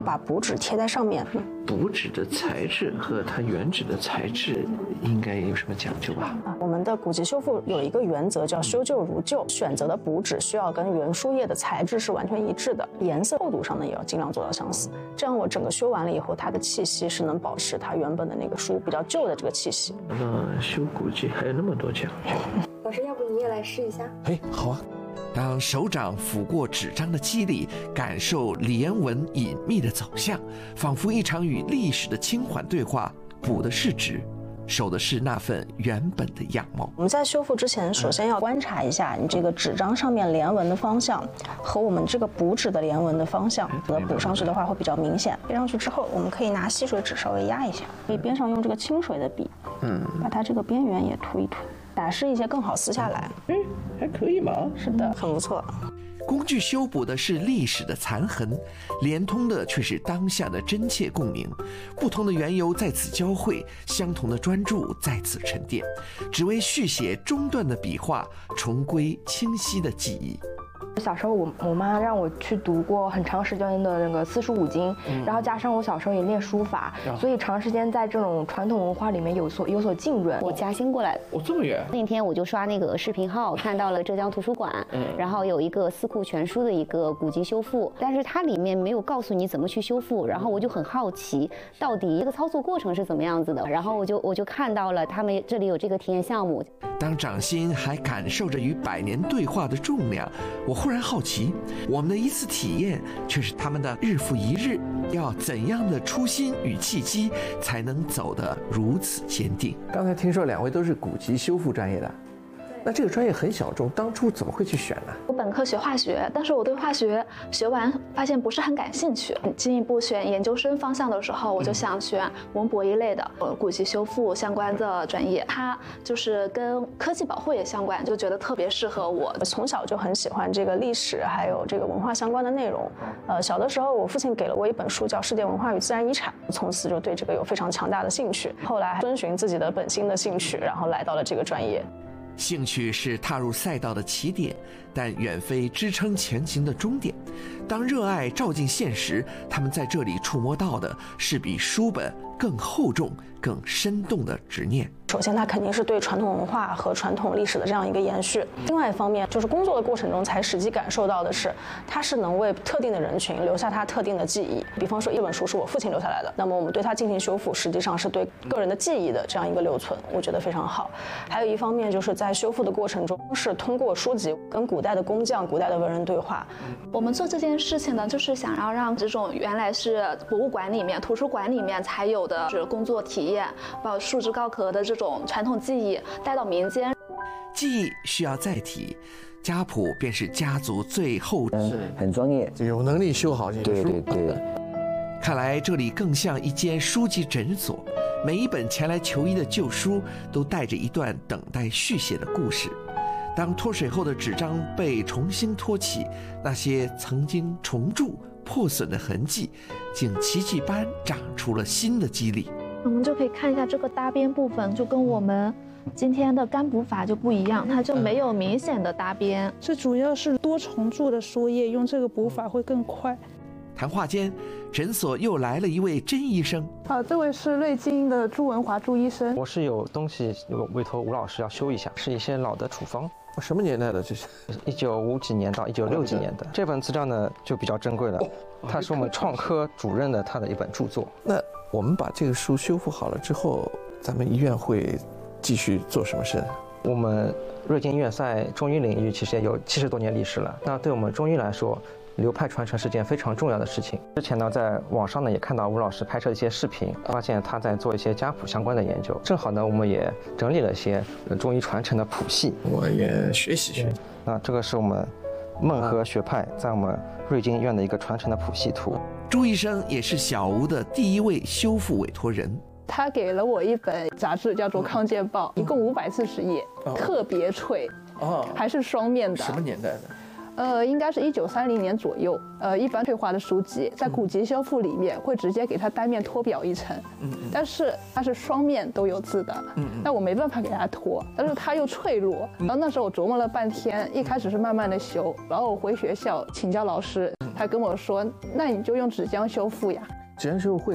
把补纸贴在上面。 补纸的材质和它原纸的材质应该有什么讲究吧？ 我们的古籍修复有一个原则叫修旧如旧，选择的补纸需要跟原书页的材质是完全一致的，颜色厚度上呢也要尽量做到相似。这样我整个修完了以后，它的气息是能保持它原本的那个书比较旧的这个气息。 修古籍还有那么多讲究。 老师，要不你也来试一下？ 哎，好啊。 当手掌抚过纸张的肌理，感受连纹隐秘的走向，仿佛一场与历史的轻缓对话。补的是纸，守的是那份原本的样貌。 我们在修复之前，首先要观察一下你这个纸张上面连纹的方向和我们这个补纸的连纹的方向，补上去的话会比较明显。贴上去之后，我们可以拿吸水纸稍微压一下，可以边上用这个清水的笔，把它这个边缘也涂一涂，打湿一些更好撕下来。 还可以嘛？ 是的，很不错。 工具修补的是历史的残痕，连通的却是当下的真切共鸣。不同的缘由在此交汇，相同的专注在此沉淀，只为续写中断的笔画，重归清晰的记忆。 小时候我妈让我去读过很长时间的那个四书五经，然后加上我小时候也练书法，所以长时间在这种传统文化里面有所浸润。 我嘉兴过来的， 这么远。 那天我就刷那个视频号，看到了浙江图书馆，然后有一个四库全书的一个古籍修复，但是它里面没有告诉你怎么去修复，然后我就很好奇，到底这个操作过程是怎么样子的，然后我就看到了他们这里有这个体验项目。 当掌心还感受着与百年对话的重量，我忽然好奇，我们的一次体验却是他们的日复一日。要怎样的初心与契机，才能走得如此坚定？ 刚才听说两位都是古籍修复专业的。那这个专业很小众，当初怎么会去选呢？ 我本科学化学，但是我对化学学完发现不是很感兴趣。进一步选研究生方向的时候，我就想选文博一类的古籍修复相关的专业，它就是跟科技保护也相关，就觉得特别适合我。 从小就很喜欢这个历史还有这个文化相关的内容。小的时候我父亲给了我一本书叫《世界文化与自然遗产》，从此就对这个有非常强大的兴趣。后来遵循自己的本心的兴趣，然后来到了这个专业。 兴趣是踏入赛道的起点，但远非支撑前行的终点。当热爱照进现实，他们在这里触摸到的是比书本更厚重、更生动的执念。 首先，它肯定是对传统文化和传统历史的这样一个延续。另外一方面，就是工作的过程中才实际感受到的是，它是能为特定的人群留下它特定的记忆。比方说，一本书是我父亲留下来的，那么我们对它进行修复，实际上是对个人的记忆的这样一个留存，我觉得非常好。还有一方面，就是在修复的过程中，是通过书籍跟古代的工匠、古代的文人对话。 我们做这件事情呢，就是想要让这种原来是博物馆里面、图书馆里面才有的是工作体验，包括束之高阁的这种传统技艺带到民间。 记忆需要载体，家谱便是家族最后很专业， 有能力修好这个书。 对。 看来这里更像一间书籍诊所，每一本前来求医的旧书都带着一段等待续写的故事。当脱水后的纸张被重新托起，那些曾经重铸破损的痕迹，竟奇迹般长出了新的肌理。 我们就可以看一下这个搭边部分，就跟我们今天的干补法就不一样，它就没有明显的搭边。 这主要是多重铸的书页，用这个补法会更快。 谈话间，诊所又来了一位甄医生。 这位是瑞金的朱文华朱医生。 我是有东西委托吴老师要修一下，是一些老的处方。 什么年代的这是 ？1950几年到1960几年的。这本资料呢就比较珍贵了，它是我们创科主任的他的一本著作。 那我们把这个书修复好了之后，咱们医院会继续做什么事呢？ 我们瑞金医院在中医领域其实也有70多年历史了。那对我们中医来说，流派传承是件非常重要的事情。之前呢，在网上呢也看到吴老师拍摄一些视频，发现他在做一些家谱相关的研究。正好呢，我们也整理了一些中医传承的谱系， 我也学习。 那这个是我们孟和学派在我们瑞金医院的一个传承的谱系图。 朱医生也是小吴的第一位修复委托人。 他给了我一本杂志，叫做《康健报》，一共540页，特别脆，还是双面的。 什么年代应该是1930年左右。一般退化的书籍在古籍修复里面会直接给它单面脱表一层，但是它是双面都有字的，那我没办法给它脱，但是它又脆弱。然后那时候我琢磨了半天，一开始是慢慢的修，然后我回学校请教老师，他跟我说，那你就用纸浆修复呀。 纸浆修复会